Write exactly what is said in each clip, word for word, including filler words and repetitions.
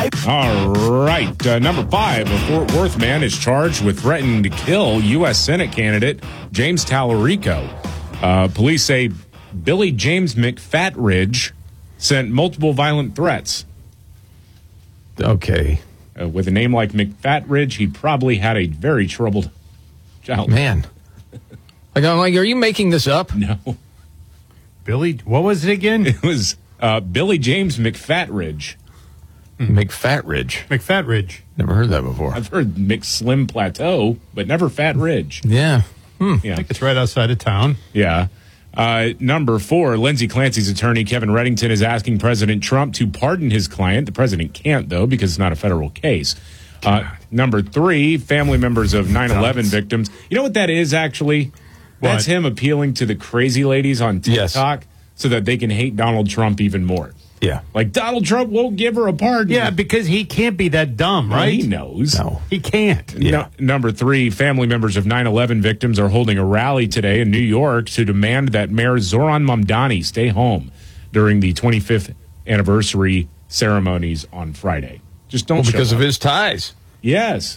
five. All right. Uh, number five, a Fort Worth man is charged with threatening to kill U S Senate candidate James Tallarico. Uh, police say Billy James McFatridge sent multiple violent threats. Okay. Uh, with a name like McFatridge, he probably had a very troubled childhood. Man. Like, I'm like, are you making this up? No. Billy, what was it again? It was uh, Billy James McFatridge. McFatridge. McFatridge. Never heard that before. I've heard McSlim Plateau, but never Fat Ridge. Yeah. Hmm. Yeah. I think it's right outside of town. Yeah. Uh, number four, Lindsey Clancy's attorney, Kevin Reddington, is asking President Trump to pardon his client. The president can't, though, because it's not a federal case. Uh, number three, family members of nine eleven victims. You know what that is, actually? That's What? him appealing to the crazy ladies on Yes. TikTok so that they can hate Donald Trump even more. Yeah. Like, Donald Trump won't give her a pardon. Yeah, because he can't be that dumb, Well, right? he knows. No. He can't. Yeah. No- number three, family members of nine eleven victims are holding a rally today in New York to demand that Mayor Zoran Mamdani stay home during the twenty-fifth anniversary ceremonies on Friday. Just don't Well, show because up. of his ties. Yes.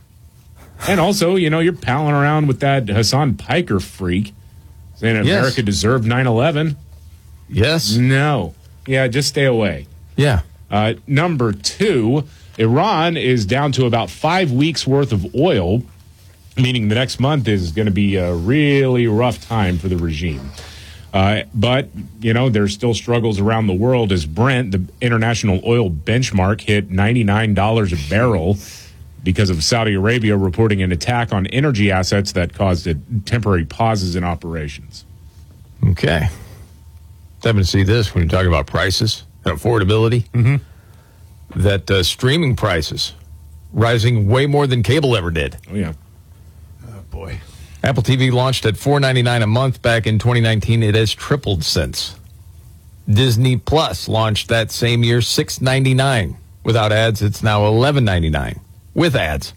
And also, you know, you're palling around with that Hassan Piker freak saying Yes. America deserved nine eleven. Yes. No. Yeah, just stay away. Yeah. Uh, number two, Iran is down to about five weeks worth of oil, meaning the next month is going to be a really rough time for the regime. Uh, but, you know, there's still struggles around the world as Brent, the international oil benchmark, hit ninety-nine dollars a barrel because of Saudi Arabia reporting an attack on energy assets that caused a temporary pauses in operations. Okay. Having to see this when you're talking about prices and affordability. Mm-hmm. That uh, streaming prices rising way more than cable ever did. Oh, yeah. Oh, boy. Apple T V launched at four ninety-nine a month back in twenty nineteen. It has tripled since. Disney Plus launched that same year, six ninety-nine. Without ads, it's now eleven ninety-nine. With ads.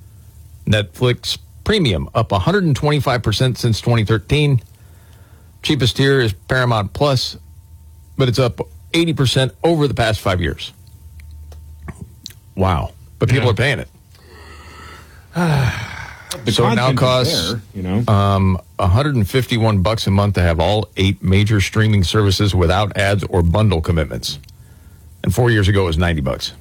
Netflix Premium up one hundred twenty-five percent since twenty thirteen. Cheapest tier is Paramount Plus, but it's up eighty percent over the past five years. Wow. But people Yeah. are paying it. The So it now content is costs there, you know. um, one hundred fifty-one bucks a month to have all eight major streaming services without ads or bundle commitments. And four years ago it was ninety bucks.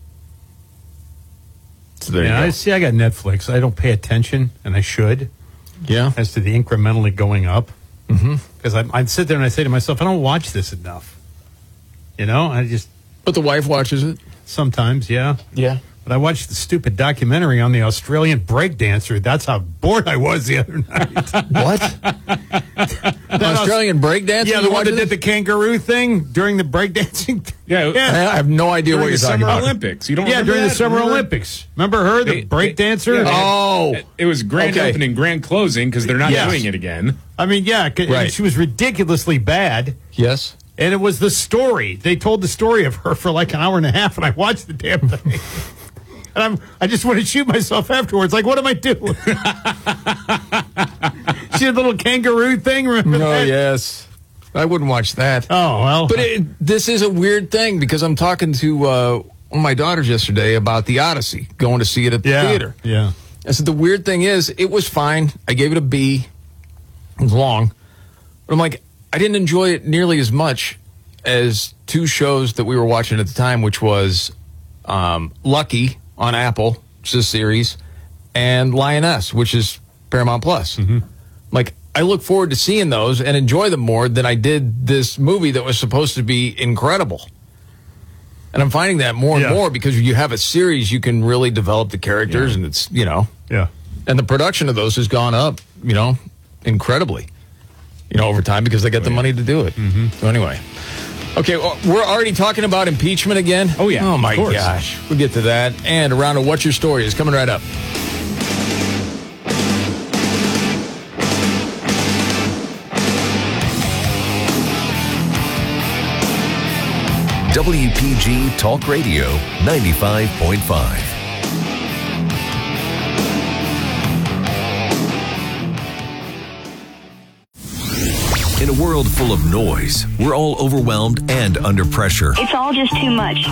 So there Yeah, you I go. see. I got Netflix. I don't pay attention, and I should, Yeah. as to the incrementally going up. Because mm-hmm. I, I sit there and I say to myself, I don't watch this enough. You know, I just But the wife watches it. sometimes, yeah. Yeah. But I watched the stupid documentary on the Australian breakdancer. That's how bored I was the other night. What? Australian breakdancing? Yeah, You the one watching that did the this? kangaroo thing during the breakdancing. Yeah, I have no idea during what the you're talking Summer about. Olympics. You don't Yeah, remember during the that? Summer Remember? Olympics. Remember her, the They- breakdancer? yeah. Oh. It was grand Okay. opening, grand closing because they're not Yes. doing it again. I mean, yeah, 'cause- Right. she was ridiculously bad. Yes. And it was the story. They told the story of her for like an hour and a half, and I watched the damn thing. And I'm, I just want to shoot myself afterwards. Like, what am I doing? She had a little kangaroo thing. Remember Oh, that? yes. I wouldn't watch that. Oh, well. But it, this is a weird thing because I'm talking to uh, one of my daughters yesterday about the Odyssey, going to see it at the yeah, theater. Yeah. I said, the weird thing is, it was fine. I gave it a B. It was long. But I'm like, I didn't enjoy it nearly as much as two shows that we were watching at the time, which was um, Lucky on Apple, which is a series, and Lioness, which is Paramount Plus. Mm-hmm. Like, I look forward to seeing those and enjoy them more than I did this movie that was supposed to be incredible. And I'm finding that more and Yeah. more because you have a series, you can really develop the characters, Yeah. and it's, you know, Yeah. and the production of those has gone up, you know, incredibly, you know, over time because they get the money to do it. Mm-hmm. So anyway. Okay, well, we're already talking about impeachment again. Oh, yeah, Oh, my of course. gosh. We'll get to that. And a round of What's Your Story is coming right up. W P G Talk Radio ninety-five point five. In a world full of noise, we're all overwhelmed and under pressure. It's all just too much.